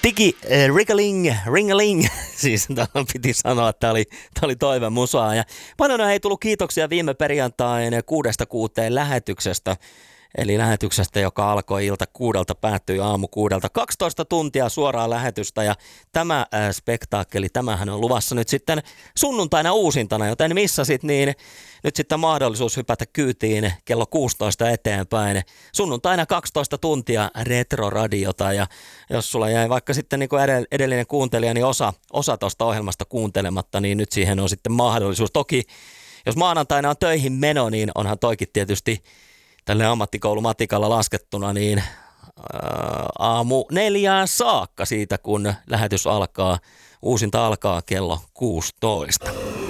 ringaling, siis piti sanoa, että tämä oli toive musaa. Ja paljon ei tullut kiitoksia viime perjantain 6-6 lähetyksestä. Eli lähetyksestä, joka alkoi ilta 6, päättyi aamu 6. 12 tuntia suoraa lähetystä ja tämä spektaakkeli, tämähän on luvassa nyt sitten sunnuntaina uusintana, joten missasit, niin nyt sitten mahdollisuus hypätä kyytiin kello 16 eteenpäin. Sunnuntaina 12 tuntia retroradiota ja jos sulla jäi vaikka sitten niin kuin edellinen kuuntelija, niin osa tuosta ohjelmasta kuuntelematta, niin nyt siihen on sitten mahdollisuus. Toki jos maanantaina on töihin meno, niin onhan toikin tietysti tälle ammattikoulumatikalla laskettuna niin aamu 4 saakka siitä, kun lähetys alkaa. Uusinta alkaa kello 16.